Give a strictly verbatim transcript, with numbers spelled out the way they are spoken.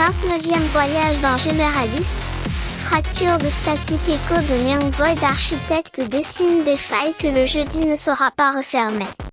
vingt-neuvième voyage dans Généraliste. Fracture de statique écho de Young Void. Architecte dessine des failles que le jeudi ne saura pas refermer.